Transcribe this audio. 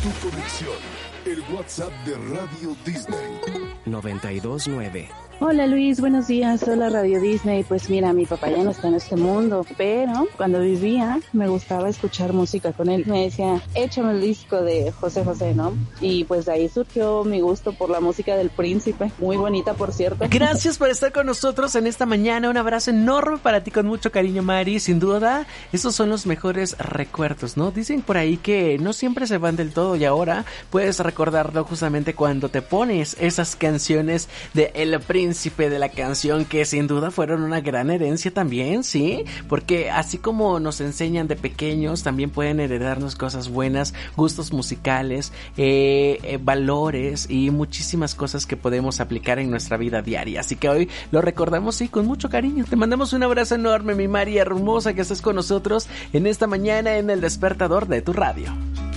Tu conexión, el WhatsApp de Radio Disney. 92.9. Hola Luis, buenos días. Hola Radio Disney. Pues mira, mi papá ya no está en este mundo, pero cuando vivía me gustaba escuchar música con él. Me decía, échame el disco de José José, ¿no? Y pues de ahí surgió mi gusto por la música del Príncipe. Muy bonita, por cierto. Gracias por estar con nosotros en esta mañana. Un abrazo enorme para ti, con mucho cariño, Mari. Sin duda, esos son los mejores recuerdos, ¿no? Dicen por ahí que no siempre se van del todo, y ahora puedes recordarlo justamente cuando te pones esas canciones de El Príncipe, de la canción, que sin duda fueron una gran herencia también, ¿sí? Porque así como nos enseñan de pequeños, también pueden heredarnos cosas buenas, gustos musicales, valores y muchísimas cosas que podemos aplicar en nuestra vida diaria. Así que hoy lo recordamos, sí, con mucho cariño. Te mandamos un abrazo enorme, mi María hermosa, que estás con nosotros en esta mañana en El Despertador de tu radio.